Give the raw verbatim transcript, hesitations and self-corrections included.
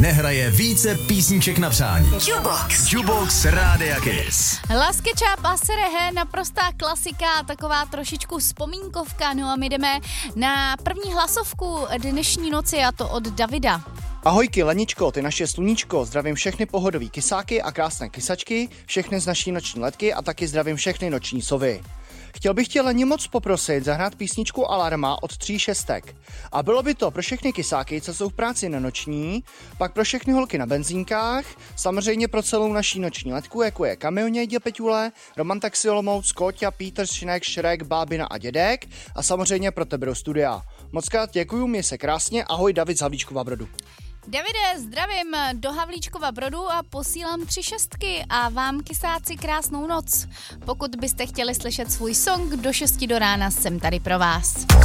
nehraje více písniček na přání. Jukebox. Jukebox Rádia Kiss. Las Ketchup a Serehe, naprostá klasika, taková trošičku vzpomínkovka. No a my jdeme na první hlasovku dnešní noci, a to od Davida. Ahojky, Leničko, ty naše sluníčko, zdravím všechny pohodový kysáky a krásné kysačky, všechny z naší noční letky a taky zdravím všechny noční sovy. Chtěl bych tě, Leni, moc poprosit zahrát písničku Alarma od tří šestek. A bylo by to pro všechny kysáky, co jsou v práci na noční, pak pro všechny holky na benzínkách, samozřejmě pro celou naší noční letku, jako je Kamioně, Peťule, Roman Taxi Olomouc, Kóťa, Pítr, Šinek, Šrek, Bábina a Dědek a samozřejmě pro tebe do studia. Mockrát děkuju, měj se krásně, ahoj, David z Havlíčkova Brodu. Davide, zdravím do Havlíčkova Brodu a posílám tři šestky a vám, kysáci, krásnou noc. Pokud byste chtěli slyšet svůj song do šesti do rána, jsem tady pro vás.